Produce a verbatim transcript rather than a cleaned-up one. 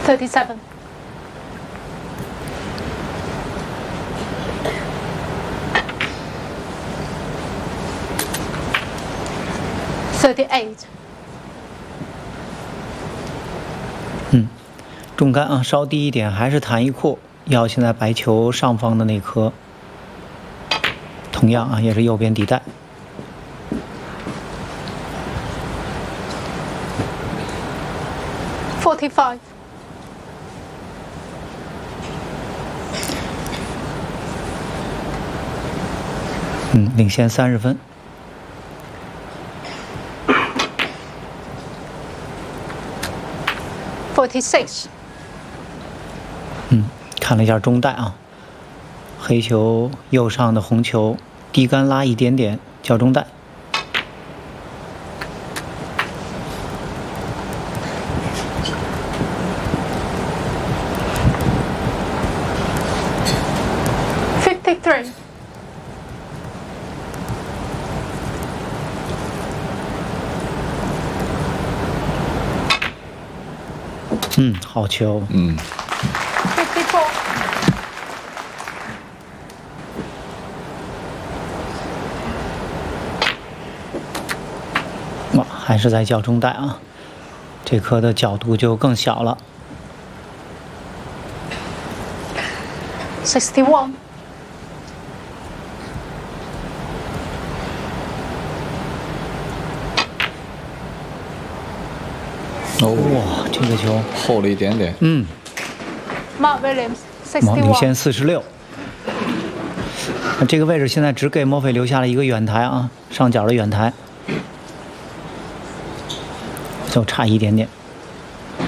thirty-seven. thirty-eight. 嗯，中杆啊，稍低一点，还是弹一扩。要现在白球上方的那颗，同样啊，也是右边底带。 forty-five. 嗯，领先三十分。 forty-six. 嗯，看了一下中带啊，黑球右上的红球低杆拉一点点，叫中带。 fifty-three. 嗯，好球。 嗯。 fifty-four. 哇，还是在叫中带啊，这颗的角度就更小了。 sixty-one. 哦， 哇，这个球厚了一点点。 嗯， Mark Williams. 哇，领 sixty-one. 先四十六。那这个位置现在只给墨菲留下了一个远台啊，上角的远台，就差一点点。